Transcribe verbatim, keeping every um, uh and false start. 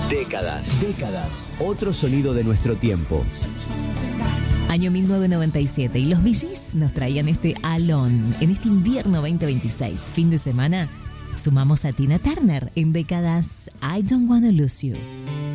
Décadas. Décadas. Otro sonido de nuestro tiempo. Año mil novecientos noventa y siete y los Bee Gees nos traían este Alone. En este invierno veinte veintiséis, fin de semana, sumamos a Tina Turner en Décadas. I Don't Wanna Lose You.